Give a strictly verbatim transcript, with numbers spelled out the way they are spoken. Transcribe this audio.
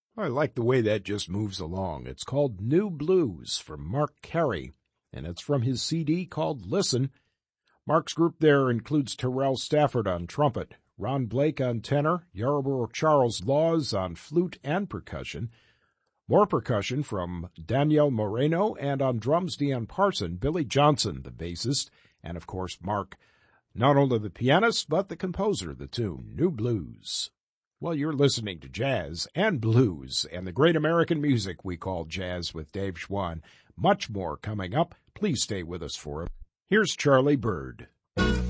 I like the way that just moves along. It's called New Blues from Mark Carey, and it's from his C D called Listen. Mark's group there includes Terrell Stafford on trumpet, Ron Blake on tenor, Yarborough Charles Laws on flute and percussion, more percussion from Danielle Moreno, and on drums Deanne Parson, Billy Johnson, the bassist, and of course Mark, not only the pianist, but the composer of the tune, New Blues. Well, you're listening to jazz and blues and the great American music we call jazz with Dave Schwann. Much more coming up. Please stay with us for it. Here's Charlie Bird.